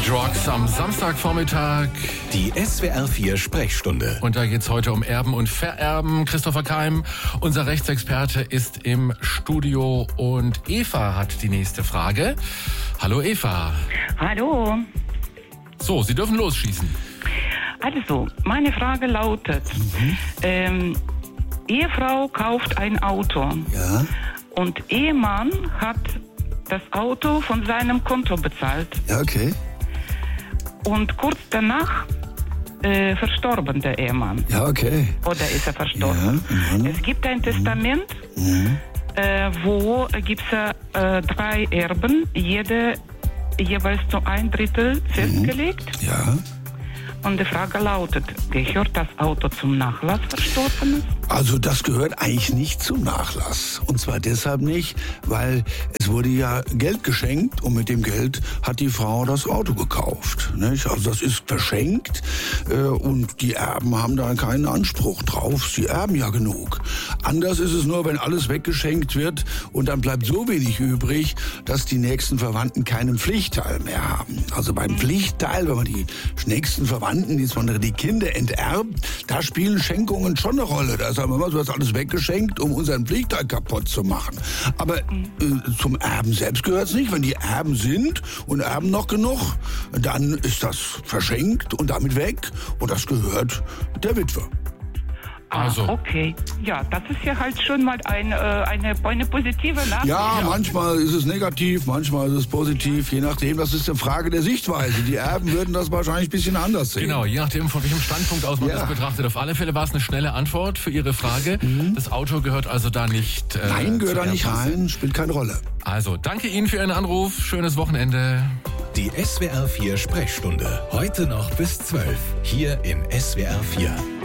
Street Rocks am Samstagvormittag. Die SWR 4 Sprechstunde. Und da geht's heute um Erben und Vererben. Christopher Keim, unser Rechtsexperte, ist im Studio und Eva hat die nächste Frage. Hallo Eva. Hallo. So, Sie dürfen losschießen. Also, meine Frage lautet, Ehefrau kauft ein Auto Ja, und Ehemann hat das Auto von seinem Konto bezahlt ja, okay. und kurz danach verstorben der Ehemann. Ja, okay. Oder ist er verstorben? Ja, Es gibt ein Testament, wo gibt es 3 Erben, jede jeweils zu 1/3 festgelegt. Ja. Und die Frage lautet, gehört das Auto zum Nachlass Verstorbenen? Also das gehört eigentlich nicht zum Nachlass. Und zwar deshalb nicht, weil es wurde ja Geld geschenkt und mit dem Geld hat die Frau das Auto gekauft. Nicht? Also das ist verschenkt und die Erben haben da keinen Anspruch drauf. Sie erben ja genug. Anders ist es nur, wenn alles weggeschenkt wird und dann bleibt so wenig übrig, dass die nächsten Verwandten keinen Pflichtteil mehr haben. Also beim Pflichtteil, wenn man die nächsten Verwandten, insbesondere die Kinder enterbt, da spielen Schenkungen schon eine Rolle. Da sagen wir mal, du hast alles weggeschenkt, um unseren Pflichtteil kaputt zu machen. Aber zum Erben selbst gehört es nicht. Wenn die Erben sind und erben noch genug, dann ist das verschenkt und damit weg. Und das gehört der Witwe. Also. Okay. Ja, das ist ja halt schon mal eine positive Nachricht. Ja, manchmal ist es negativ, manchmal ist es positiv. Je nachdem, das ist eine Frage der Sichtweise. Die Erben würden das wahrscheinlich ein bisschen anders sehen. Genau, je nachdem, von welchem Standpunkt aus man das betrachtet. Auf alle Fälle war es eine schnelle Antwort für Ihre Frage. Das Auto gehört also da nicht Nein, gehört da nicht Erbmasse. rein, spielt keine Rolle. Also, danke Ihnen für Ihren Anruf. Schönes Wochenende. Die SWR 4 Sprechstunde. Heute noch bis 12. Hier in SWR 4.